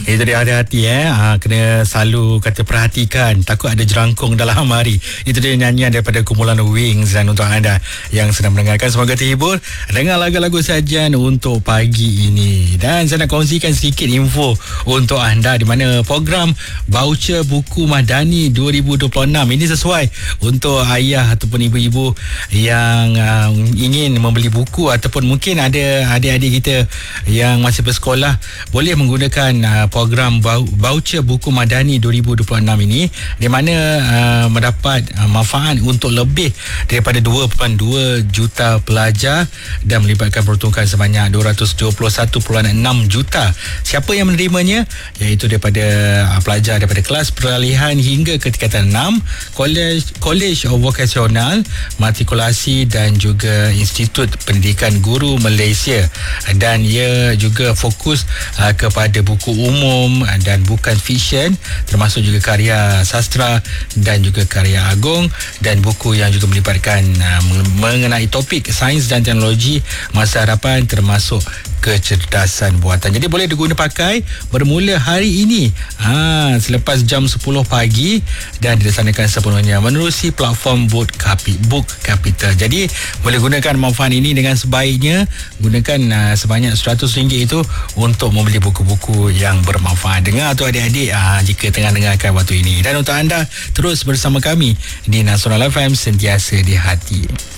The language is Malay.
Itu dia, hati-hati kena selalu kata perhatikan, takut ada jerangkung dalam hari. Itu dia nyanyian daripada kumpulan Wings. Dan untuk anda yang sedang mendengarkan, semoga terhibur dengan lagu-lagu sajian untuk pagi ini. Dan saya nak kongsikan sedikit info untuk anda, di mana program voucher buku Madani 2026 ini sesuai untuk ayah ataupun ibu-ibu yang ingin membeli buku, ataupun mungkin ada adik-adik kita yang masih bersekolah, boleh menggunakan program voucher buku Madani 2026 ini, di mana mendapat manfaat untuk lebih daripada 2.2 juta pelajar dan melibatkan peruntukan sebanyak 271.6 juta. Siapa yang menerimanya? Iaitu daripada pelajar daripada kelas peralihan hingga ke tingkatan 6, College of Vocational, Matrikulasi dan juga Institut Pendidikan Guru Malaysia. Dan ia juga fokus kepada buku umum dan bukan fiksyen, termasuk juga karya sastra dan juga karya agung, dan buku yang juga melibatkan mengenai topik sains dan teknologi masa hadapan, termasuk kecerdasan buatan. Jadi boleh diguna pakai bermula hari ini selepas jam 10 pagi dan dilaksanakan sepenuhnya menerusi platform Book Capital. Jadi boleh gunakan manfaat ini dengan sebaiknya. Gunakan sebanyak RM100 itu untuk membeli buku-buku yang bermanfaat. Dengar tu adik-adik jika tengah dengarkan waktu ini. Dan untuk anda, terus bersama kami di Nasional FM, sentiasa di hati.